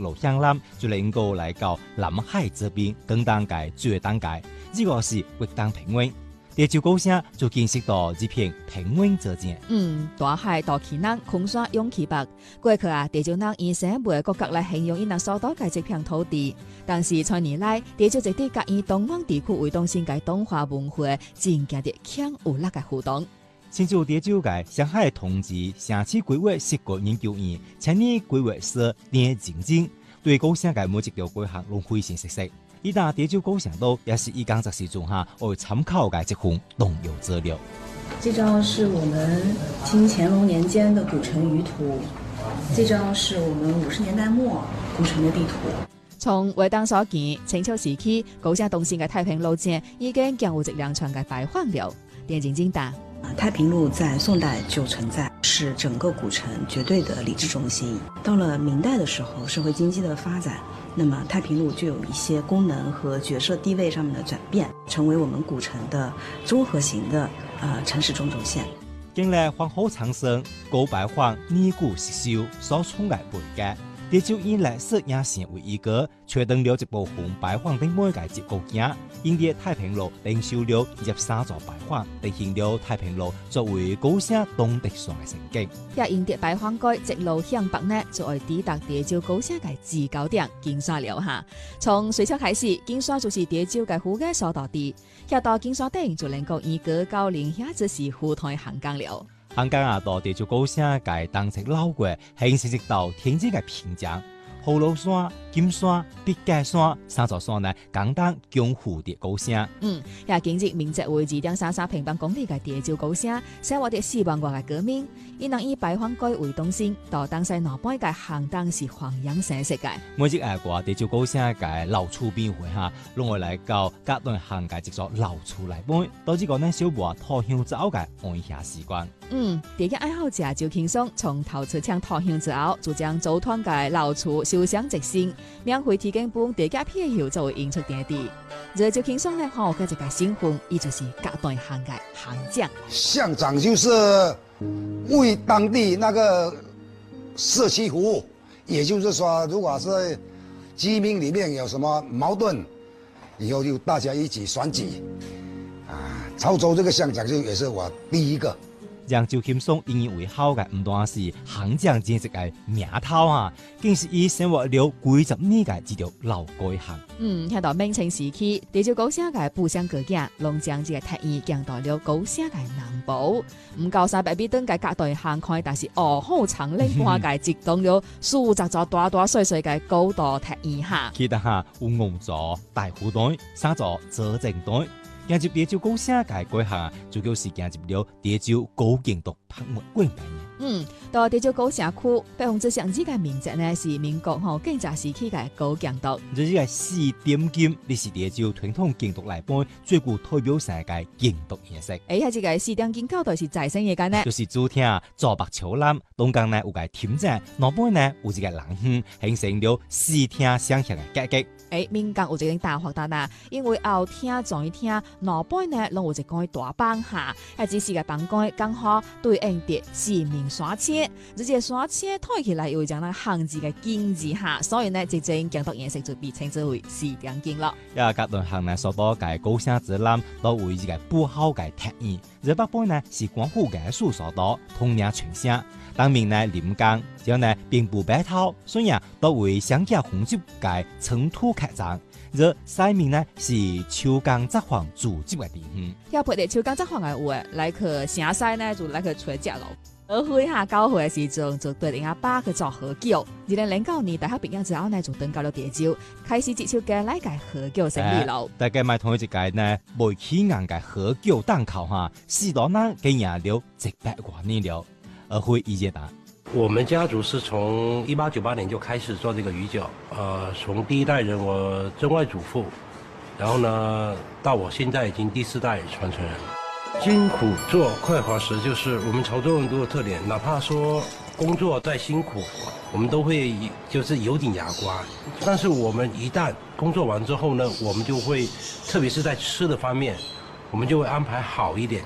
路向南，就能够来到南海这边更当界最当界，这个是活动平稳。地球高声就见识到这片平稳之境。 大海大气南，空山涌起北。过去地球人以生物国家来形容伊那所到嘅这片土地，但是千年来，地球一地甲伊东方地区为中心嘅东华文化，真正的强有力嘅互动。 新竹地球界上海同志城市规划设计研究院前年规划师丁静静对高声嘅每一条规划拢非常熟悉。伊打地球高声岛也是伊工作时中为参考嘅一份动摇资料。 这张是我们清乾隆年间的古城舆图，这张是我们50年代末古城的地图。 从画档所見，清朝時期高聲東線嘅太平路線已經經有一連串嘅擺放了。電影精打。 太平路在宋代就存在，是整个古城绝对的理智中心。到了明代的时候，社会经济的发展，那么太平路就有一些功能和角色地位上面的转变，成为我们古城的综合型的城市中轴线。 經歷皇后長生、高白坊、尼古石修所創嘅背景，地球以歷史也成為一個確定了一部分白坊等每個結構件。因啲太平路領修了23座白坊，定型了太平路作為高聲東直線嘅成景。 也因啲白坊街直路向北呢，就會抵達地球高聲嘅制高點金沙了哈。從隋朝開始，金沙就是地球嘅附嘅所到地，下到金沙頂就能夠以高高嶺下就是附台行江了。 行江到地球高聲嘅當成老過，形成一道天際嘅屏障。葫蘆山、金山、碧界山三座山呢，簡單共蝴蝶高聲。 也經濟面積為2.33平方公里嘅地球高聲，生活啲4萬外嘅居民，伊能以白坊街為中心，到東西南北嘅行當是黃洋盛世界。 每一個地球高聲嘅老厝邊會攏會來到隔段行嘅一座老厝內邊，導致個呢小無拖香走嘅安下習慣。 地嘅愛好者就輕鬆從頭出搶拖香之後，就將組團嘅老厝燒香直線，免費提供幫地價配後作為演出地點。這就輕鬆咧，好嘅一個新婚，伊就是隔段行嘅行將。 巷長就是為當地那個社區服務，也就是說，如果是居民裡面有什麼矛盾，以後就大家一起選舉。潮州這個巷長就也是我第一個。 讓周輕鬆引以為豪嘅唔單是行將正式嘅名頭更是以生活了幾十年嘅一條老街巷。 睇到明清時期，地球高聲嘅步鄉國境，攏將這個特意降到了高聲嘅南部。唔夠300米長嘅隔段行開，但是好長領半嘅直動了數十座大大細細嘅高度特意下。 記得有五座大湖隊、3座左正隊。行入地球高聲嘅街巷主要是行入了地球高景度拍賣館嘅。 到地球高聲區，北方之相機嘅面積呢是民國更早時期嘅高景度。 這個4點金，你是地球傳統景度內邊最具代表性嘅景度顏色。 這個4點金高度是在生嘅間呢？ 就是主廳左北朝南，東間呢有個天井，南邊呢有一個廊圈，形成了4廳相向嘅格局。 民間有一個大發達啦，因為後廳、左廳、南邊呢，攏有一個大房下，只是個房間剛好對應着四面山車，這個山車睇起來有將那漢字嘅金字下，所以呢，這種景度顏色就被稱之為4點金咯。 隔段行呢，所多嘅高聲之南，都為一個不好嘅特意。而北邊呢是廣府藝術所多，同名全聲。當面呢臨江，之後呢並不白頭，所以都為鄉下紅州嘅塵土客棧。而西面呢是秋江札幌組織嘅地方。 要配合秋江札幌嘅話，來去城西呢就來去吹隻路。而會下交會嘅時陣，就對人家爸去做河橋。2009年大學畢業之後呢，就登到了地州，開始接觸嘅來屆河橋生意路。 大家買同一隻屆呢，未起硬嘅河橋檔口4多人經營了100多年了。而會意見答。 我們家族是從1898年就開始做這個魚酒，從第一代人我曾外祖父，然後呢到我現在已經第4代傳承人。辛苦做快活時，就是我們潮州人都有特點，哪怕說工作再辛苦，我們都會就是有點牙關。但是我們一旦工作完之後呢，我們就會，特別是在吃的方面，我們就會安排好一點。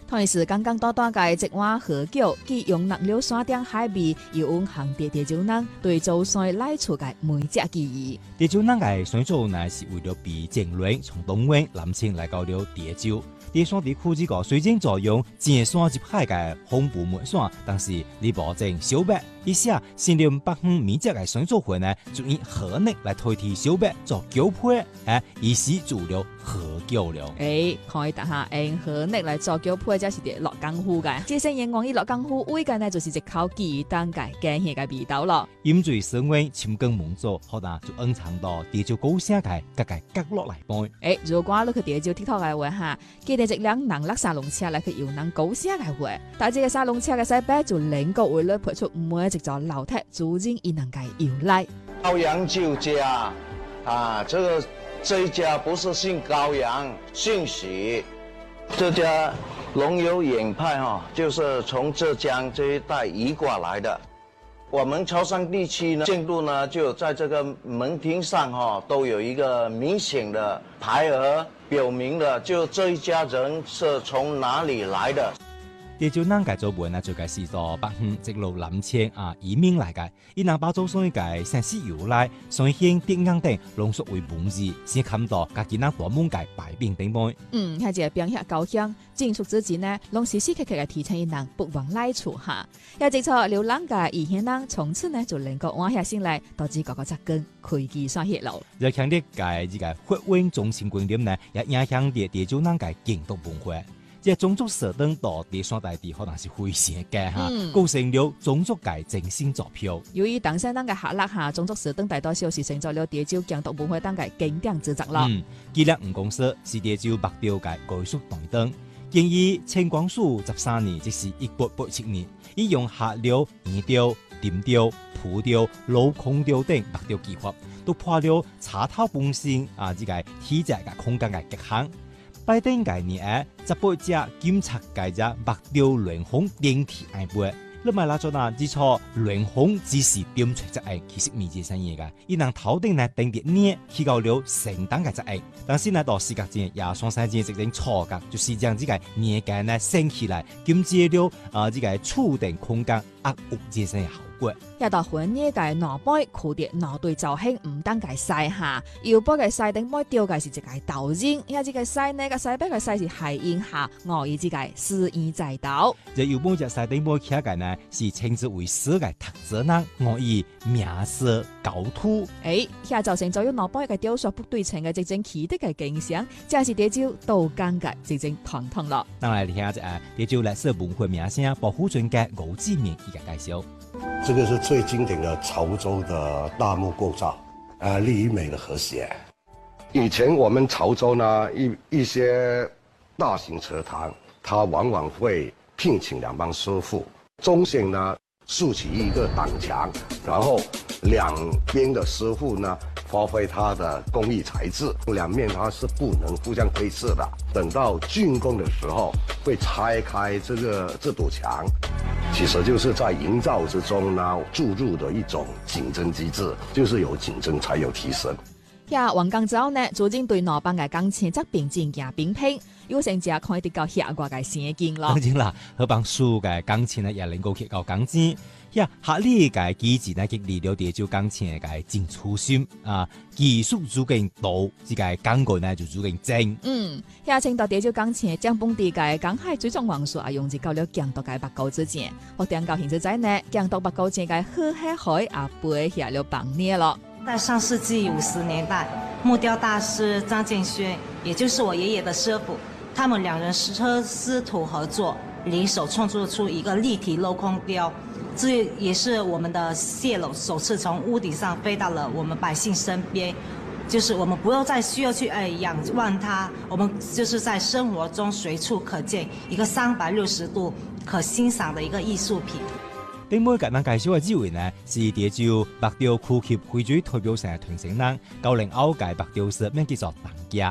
同时，刚刚短嘅一碗河饺，佢用热料刷点海味，又用行地地椒囊对做菜来出嘅每只记忆。 地椒囊嘅选做呢是为了比正轮从东湾南青来到了地椒。地山地区这个水晶作用，正山入海嘅红布门山，但是你保证小白。以下新林北方每只嘅选做会呢，就以河内来代替小白做饺配，以是做了河饺了。 可以打下用河内来做饺配，即是啲落功夫嘅。即係人講伊落功夫，為嘅呢就是一口記憶當嘅驚喜嘅味道咯。 飲醉生溫，深耕蒙做，好啦，就隱藏到地椒高聲嘅各個角落嚟背。 如果你去地椒TikTok嘅話嚇，記得一輛人落沙龍車嚟去遊人高聲嘅話，但係這個沙龍車嘅西北就能夠為你配出每一座樓梯，主人伊能夠遊來。 高陽酒家這一家不是姓高陽，姓許。這家龍友演派就是從浙江這一帶移過來的。我們潮汕地區呢，進入呢就在這個門廳上都有一個明顯的牌額，表明了就這一家人是從哪裡來的。 地椒囊嘅做本呢，就係是到北方直路南遷移民嚟嘅，伊能把做所以嘅城市由來，所以興電影等濃縮為文字，先看到家己那大門嘅擺邊頂杯。 係一個表現高興，進出之前呢，攏時時刻刻嘅提醒伊人不忘來處下。也即錯流浪嘅異鄉人，從此呢就能夠安下心來，導致個扎根開機刷血路。 又強烈嘅呢個發展中心觀點呢，也影響啲地椒囊嘅建築文化。即種族設定到地山大地可能是非常嘅嚇，構成了種族嘅精神座標。 由於當時人嘅下落下，種族設定大多數是成咗了地椒建築文化當嘅經典之作啦。記錄吳公司是地椒北調嘅藝術台燈，建議清光緒13年，即是1887年，以用下料、圓調、點調、鋪調、鏤空調等北調技法，都破了查頭本身這個體積嘅空間嘅極限。拜登概念18隻檢測計隻北調聯紅電梯硬背，你咪拉咗嗱，只錯聯紅只是點出隻硬，其實未知生意嘅，伊能頭頂呢定啲呢起到了成單嘅隻硬，但是呢到時間前也雙三節直情錯嘅，就是將這個年間呢升起來，兼接了這個觸定空間壓屋之生嘅效果。一到婚宴嘅腦杯，佢哋腦對造型唔單計曬下，要幫嘅曬頂杯吊嘅是一個導演，因為這個曬呢個曬杯嘅曬是海印下，我以這個私意在導。這要幫隻曬頂杯起嘅呢，是稱之為詩嘅特質呢，我以名色構圖。現造成咗要腦杯嘅雕塑不對稱嘅這種奇特嘅景象，這是地椒都間嘅這種傳統咯。當然聽下地椒歷史文化名聲保護專家吳志明一個介紹。 這個是最經典的潮州的大木構造，力與美的和諧。以前我們潮州呢，一些大型祠堂，它往往會聘請兩幫師傅，中線呢豎起一個擋牆，然後兩邊的師傅呢發揮他的工藝才智，兩面它是不能互相推刺的。等到竣工的時候，會拆開這堵牆。其實就是在營造之中呢，注入的一種競爭機制，就是有競爭才有提升。完工之後呢，逐漸對老闆嘅工錢則變進行評評，有成只可以得到下掛嘅現金咯。當然啦，佢幫數嘅工錢呢，也能夠提高工資。下呢個機制呢，激勵了地椒工錢嘅進出心技術足夠到，這個工具呢就足夠精。青島地椒工錢將本地嘅港海水族王數用至到了江都嘅北溝之間，我點到現實在呢，江都北溝之間嘅河海背下了半年咯。 在上世紀50年代，木雕大師張建軒，也就是我爺爺的師傅，他們兩人師徒合作，聯手創作出一個立體鏤空雕。這也是我們的蟹簍首次從屋頂上飛到了我們百姓身邊，就是我們不用再需要去仰望它，我們就是在生活中隨處可見一個360度可欣賞的一個藝術品。頂每簡單介紹嘅資源呢，是地椒北調區級非最代表性嘅傳承人，90後嘅北調師名叫做鄧家。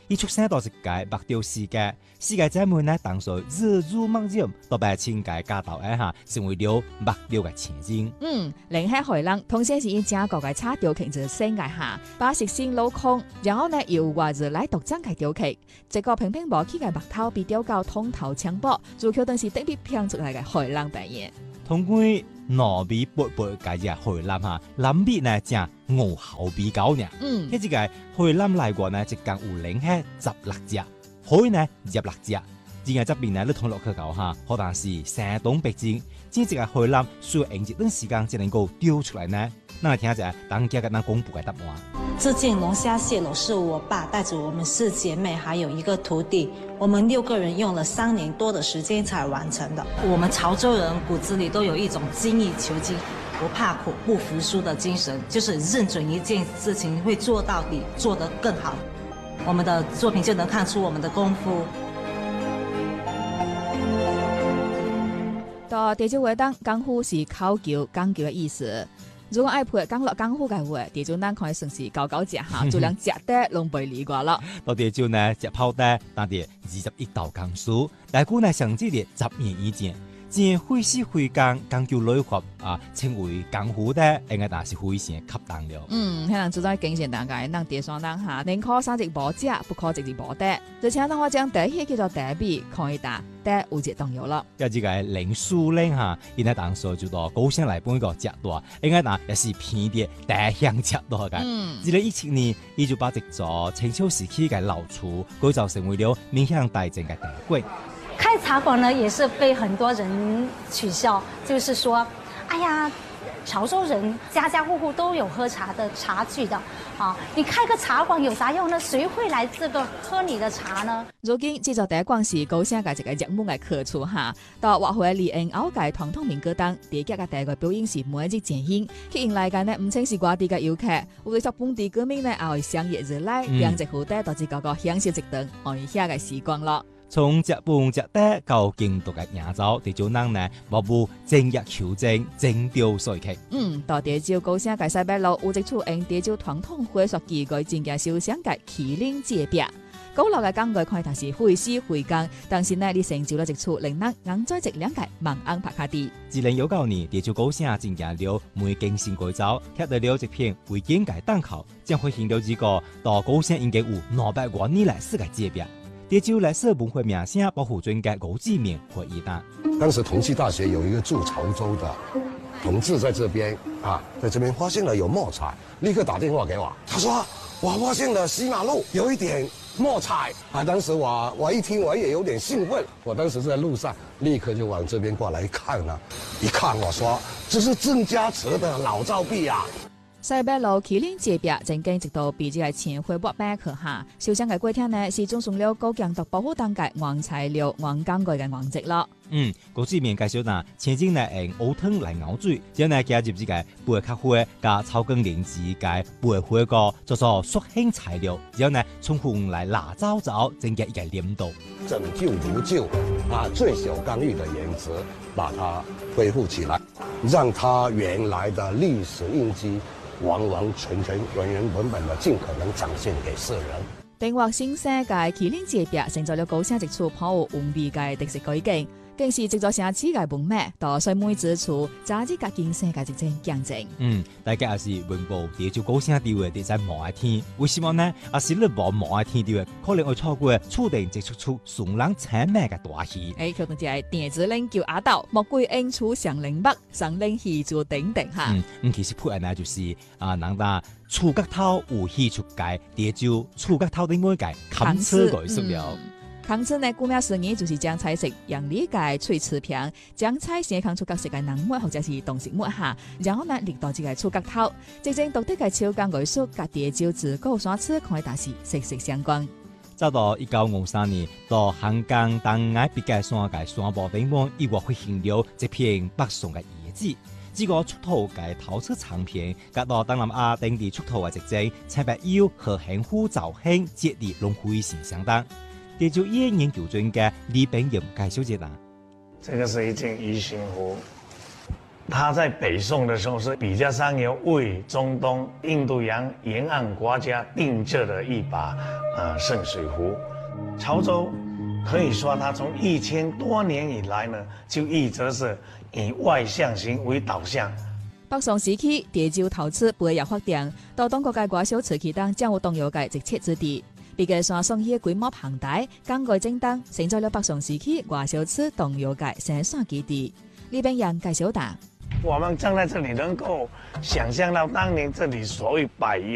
伊出生到一屆目雕世界姐妹呢，当时日入梦入，都被亲界家头下成为了目雕嘅前景。 另海海人同时是以正国嘅叉雕刻在世界下，把食性镂空，然后呢由外日来独占嘅雕刻，这个平平无奇嘅目头被雕到通头枪薄，就可能是特别拼出来嘅海人扮演。 通过糯米薄薄嘅只海南南米呢正5後比較呢。呢只個海南來過呢，一共有零係16隻，海呢26隻。而家這邊呢，你同落去搞可能是山東北京，這個海南需要用一段時間才能夠雕出來呢。那來聽下當家嘅公布嘅答案。 这件龍蝦蟹簍是我爸帶着我們4姐妹還有一個徒弟，我們6個人用了3年多的時間才完成的。我們潮州人骨子裡都有一種精益求精、不怕苦、不服輸的精神，就是認準一件事情會做到底，做得更好。我們的作品就能看出我們的功夫。 到地主話當功夫是考究嘅意思。如果愛配講落功夫嘅話，地主咱可以算是高食就連食得攏背離過了。 到地主呢食泡得，但係21道功夫，大姑呢上至的10年以前，正會師會講講究內學稱為功夫的，應該但是非常恰當了。 可能就在經驗大概，咱地雙人寧可三隻無食，不可直接無得。就請我將第一叫做第比，可以打得有隻動搖了。 有這個林樹玲因為當時就到高雄來幫一個食大，應該也是偏啲大鄉食大嘅。2017年，伊就把這座清朝時期嘅老厝改造成為了面向大眾嘅茶館。 開茶館呢，也是被很多人取笑，就是說，哎呀，潮州人家家戶戶都有喝茶的茶具的，你開個茶館有啥用呢？誰會來這個喝你的茶呢？ 如今這座茶館是高雄嘅一個熱門嘅客處到活會離縁後嘅傳統民歌當，第一個第二個表演是每日前行，吸引來嘅呢唔淨是外地嘅遊客，有啲本地居民呢也會相約而來，兩隻好得導致個個享受一頓愛遐嘅時光咯。 從日本日得到京都嘅亞洲，地主人呢，無不精益求精，精雕細刻。 到地主高雄嘅西北路有一處用地主傳統會所技藝真嘅燒香嘅麒麟界壁，高樓嘅工具看但是會師會工，但是呢，你成就了一處令人眼在直兩界望安拍卡地。2019 年，地主高雄進行了梅景新改造，貼到了一片維景嘅檔口，將會見到一個到高雄應該有200多年來世嘅界壁。地主來社本會名聲保護專家高志明回憶道： 當時同濟大學有一個駐潮州的同志在這邊在這邊發現了有墨彩，立刻打電話給我，他說我發現了西馬路有一點墨彩當時我一聽我也有點興奮，我當時在路上立刻就往這邊過來看了，一看我說這是鄭家祠的老照壁西北路麒麟界壁曾經直到被這個前回駁板去燒香嘅過程呢，是種上了高強度保護當界原材料、原工具嘅原則咯。 高志明介紹前景呢用烏湯來熬水，之後呢加入這個白咖啡加草根靈芝嘅白花個做做塑性材料，之後呢從紅來辣糟糟，增加一個黏度。 拯救如舊最小剛玉的原則，把它恢復起來，讓它原來的歷史印記完完全全、原原本本的盡可能展現給世人。 定劃新生嘅麒麟界壁成就了高雄一處頗有文味嘅特色改建，更是一座城市嘅文脈，到水美之處，早日甲經濟嘅一種見證。 大家也是文保地主高雄地位地在望愛天，為什麼呢？也是你望愛天地位，可能會錯過注定接觸出雙人親密嘅大戲。 可能就係電子領叫阿斗，莫歸應出上領北，上領戲做等等其實配呢就是人家厝角頭有戲出界，地主厝角頭另外界砍車改塑了。 康稱呢，顧名思義就是將菜色讓理解脆持平，將菜先放出角色嘅人物或者是動植物然後呢，列到這個厝角頭，真正獨特嘅手工藝術，甲地主自古山區可以達是息息相關。 走到1953年，到香港東岸別界山嘅山坡頂端，亦或發現了一片北宋嘅遺址。這個出土嘅陶瓷產品，甲到東南亞等地出土嘅跡證，青白釉和幸福造型節日攏非常相當。地主業研究專家李炳炎介紹一下。 這個是一件魚形壺， 它在北宋的时候是比较上游为中东、印度洋沿岸国家定制的一把圣水壶。潮州可以说它从1000多年以来呢，就一直是以外向型为导向。 北宋时期，潮州陶瓷不也发展，到当各界外销瓷器等掌握重要嘅直切之地。别个山上嘅规模庞大，工艺精当，成就了北宋时期外销瓷重要嘅生产基地。李炳阳介绍答： 我们站在这里，能够想象到当年这里所谓百